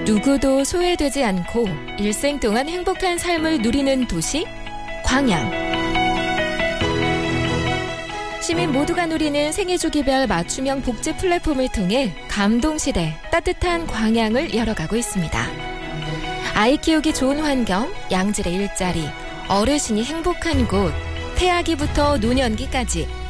누구도 소외되지 않고 일생 동안 행복한 삶을 누리는 도시 광양. 시민 모두가 누리는 생애주기별 맞춤형 복지 플랫폼을 통해 감동시대 따뜻한 광양을 열어가고 있습니다. 아이 키우기 좋은 환경, 양질의 일자리, 어르신이 행복한 곳, 태아기부터 노년기까지